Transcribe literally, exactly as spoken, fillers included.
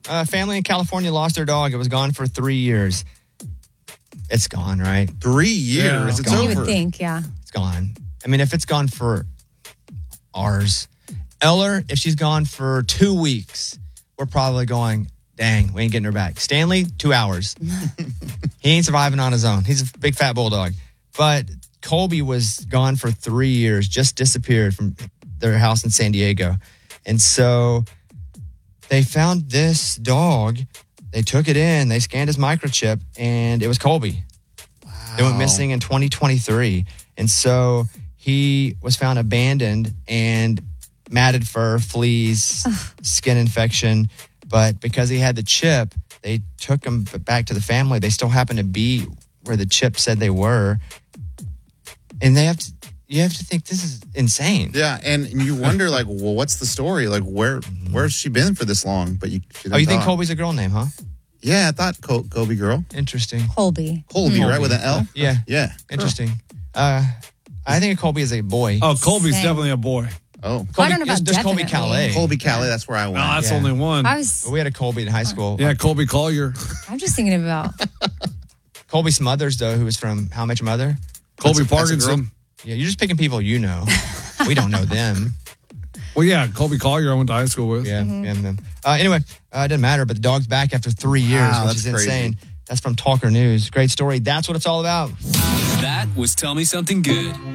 A family in California lost their dog. It was gone for three years. It's gone, right? Three years. Yeah, it's it's gone. over. You would think, yeah. It's gone. I mean, if it's gone for ours. Eller, if she's gone for two weeks, we're probably going, dang, we ain't getting her back. Stanley, two hours. He ain't surviving on his own. He's a big fat bulldog. But Colby was gone for three years, just disappeared from their house in San Diego. And so they found this dog. They took it in. They scanned his microchip, and it was Colby. Wow. It went missing in twenty twenty-three. And so he was found abandoned and matted fur, fleas, skin infection. But because he had the chip, they took him back to the family. They still happen to be where the chip said they were. And they have to, you have to think this is insane. Yeah, and you wonder, like, well, what's the story? Like, where where's she been for this long? But you, she Oh, you think talk. Colby's a girl name, huh? Yeah, I thought Col- Colby girl. Interesting. Colby. Colby, Mm. right, with an L? Yeah. Yeah. Interesting. Uh, I think Colby is a boy. Oh, Colby's Same. definitely a boy. Oh. Colby, I don't know about there's Colby definitely. Calais. Colby Calais, that's where I No, went. that's Yeah. only one. I was, We had a Colby in high school. Yeah, Colby Collier. I'm just thinking about, Colby Smothers, though, who was from How I Met Your Mother. Colby That's a- that's a girl? Parkinson. Yeah, you're just picking people you know. We don't know them. Well, yeah, Colby Collier I went to high school with. Yeah, yeah. yeah. Uh, anyway, uh, it doesn't matter, but the dog's back after three years, Wow, which that's is crazy. insane. That's from Talker News. Great story. That's what it's all about. That was Tell Me Something Good.